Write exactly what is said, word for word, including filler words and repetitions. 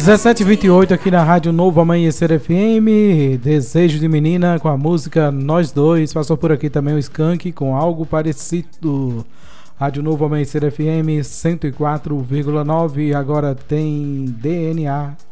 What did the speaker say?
dezessete e vinte e oito aqui na Rádio Novo Amanhecer F M. Desejo de Menina com a música Nós Dois. Passou por aqui também o Skank com algo parecido. Rádio Novo Amanhecer F M cento e quatro vírgula nove. Agora tem D N A.